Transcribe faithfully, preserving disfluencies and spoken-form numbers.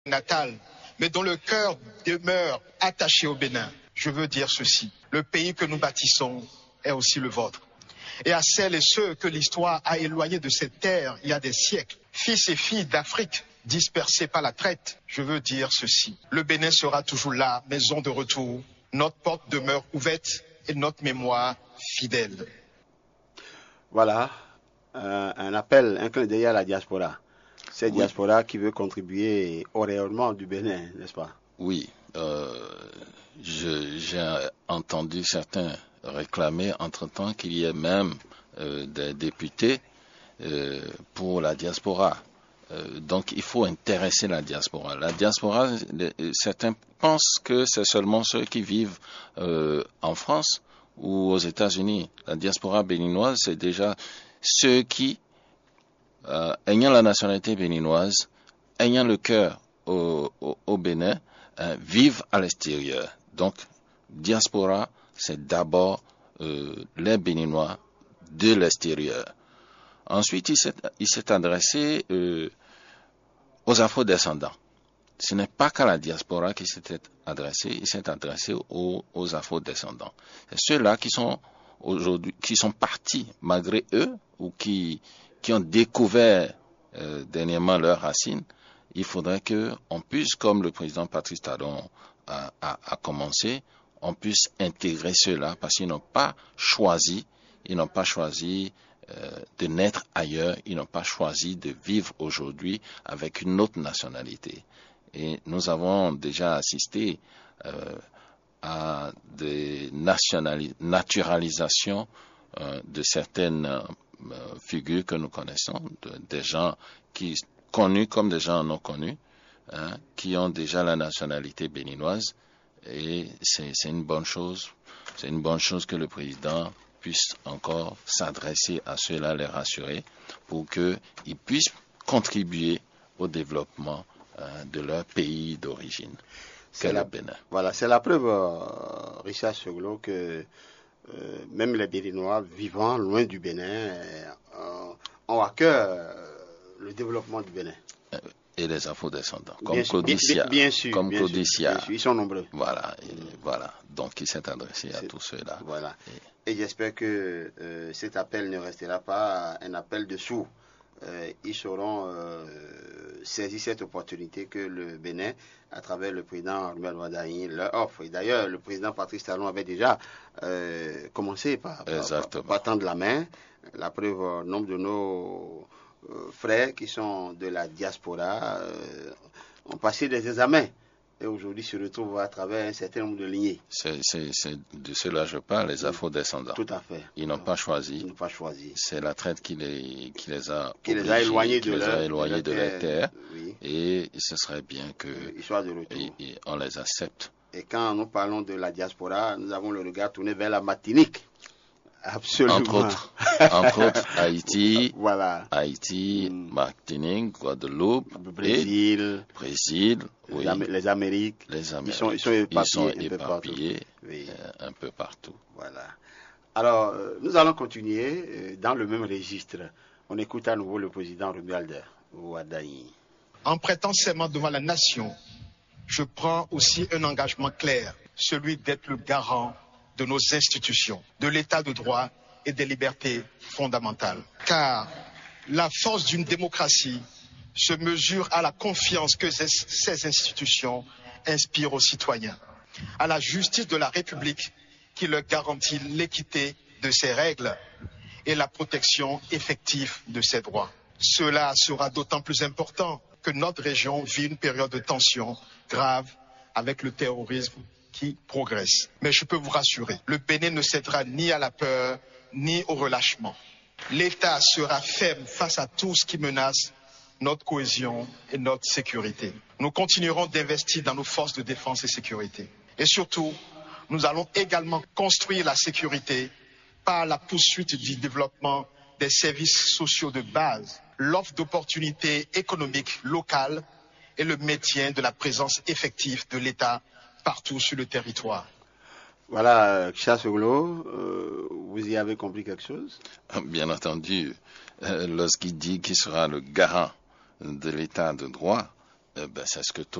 natal, mais dont le cœur demeure attaché au Bénin. Je veux dire ceci, le pays que nous bâtissons est aussi le vôtre. Et à celles et ceux que l'histoire a éloignés de cette terre il y a des siècles, fils et filles d'Afrique dispersés par la traite, je veux dire ceci. Le Bénin sera toujours là, maison de retour. Notre porte demeure ouverte et notre mémoire fidèle. Voilà, euh, un appel, un clin d'œil à la diaspora. Cette oui. diaspora qui veut contribuer au rayonnement du Bénin, n'est-ce pas? Oui, euh, je, j'ai entendu certains réclamer entre-temps qu'il y ait même euh, des députés euh, pour la diaspora. Euh, donc il faut intéresser la diaspora. La diaspora, les, certains pensent que c'est seulement ceux qui vivent euh, en France ou aux États-Unis. La diaspora béninoise, c'est déjà ceux qui, euh, ayant la nationalité béninoise, ayant le cœur au, au, au Bénin, euh, vivent à l'extérieur. Donc, diaspora, c'est d'abord euh, les Béninois de l'extérieur. Ensuite, il s'est, il s'est adressé euh, aux afro-descendants. Ce n'est pas qu'à la diaspora qu'il s'est adressé, il s'est adressé aux, aux afro-descendants. C'est ceux-là qui sont aujourd'hui, qui sont partis malgré eux ou qui, qui ont découvert euh, dernièrement leurs racines. Il faudrait que on puisse, comme le président Patrice Talon a, a, a commencé, on puisse intégrer ceux-là parce qu'ils n'ont pas choisi, ils n'ont pas choisi euh, de naître ailleurs, ils n'ont pas choisi de vivre aujourd'hui avec une autre nationalité. Et nous avons déjà assisté euh, à des nationali- naturalisations euh, de certaines euh, figures que nous connaissons, de, des gens qui connus comme des gens non connus, hein, qui ont déjà la nationalité béninoise. Et c'est, c'est une bonne chose. C'est une bonne chose que le président puisse encore s'adresser à ceux-là, les rassurer, pour qu'ils puissent contribuer au développement euh, de leur pays d'origine, qu'est le Bénin. Voilà, c'est la preuve, euh, Richard Soglo, que euh, même les Béninois vivant loin du Bénin euh, ont à cœur euh, le développement du Bénin. Euh, Et les afro-descendants, comme Claudicia. Bien, bien sûr, comme bien Claudicia. Sûr, bien sûr, ils sont nombreux. Voilà, et, voilà. Donc il s'est adressé à c'est, tous ceux-là. Voilà. Et, et j'espère que euh, cet appel ne restera pas un appel de sourds. Euh, ils sauront euh, saisir cette opportunité que le Bénin, à travers le président Armel Wadaï, leur offre. Et d'ailleurs, le président Patrice Talon avait déjà euh, commencé par, par, par, par tendre la main. La preuve, nombre de nos Euh, frères qui sont de la diaspora euh, ont passé des examens et aujourd'hui se retrouvent à travers un certain nombre de lignées. C'est, c'est, c'est de cela je parle, les afro-descendants. Tout à fait. Ils n'ont pas choisi. Ils n'ont pas choisi. C'est la traite qui les, qui les a qui les a éloignés qui de, les leur, a éloignés de leur terre. Oui. Et ce serait bien que ils soient de retour. Et, et on les accepte. Et quand nous parlons de la diaspora, nous avons le regard tourné vers la Martinique. Absolument. Entre autres, entre autres Haïti, voilà. Haïti, mm. Martinique, Guadeloupe, Brésil, et Brésil, oui. les Amériques, les Amériques, ils sont, ils sont éparpillés, ils sont un, éparpillés peu oui. euh, un peu partout. Voilà. Alors, euh, nous allons continuer euh, dans le même registre. On écoute à nouveau le président Romuald Wadaï. En prêtant serment devant la nation, je prends aussi un engagement clair, celui d'être le garant de nos institutions, de l'état de droit et des libertés fondamentales. Car la force d'une démocratie se mesure à la confiance que ces institutions inspirent aux citoyens, à la justice de la République qui leur garantit l'équité de ses règles et la protection effective de ses droits. Cela sera d'autant plus important que notre région vit une période de tension grave avec le terrorisme qui progresse. Mais je peux vous rassurer, le Bénin ne cédera ni à la peur, ni au relâchement. L'État sera ferme face à tout ce qui menace notre cohésion et notre sécurité. Nous continuerons d'investir dans nos forces de défense et sécurité. Et surtout, nous allons également construire la sécurité par la poursuite du développement des services sociaux de base, l'offre d'opportunités économiques locales et le maintien de la présence effective de l'État partout sur le territoire. Voilà, Chassoglo, euh, vous y avez compris quelque chose? Bien entendu, euh, lorsqu'il dit qu'il sera le garant de l'état de droit ben, c'est ce que tout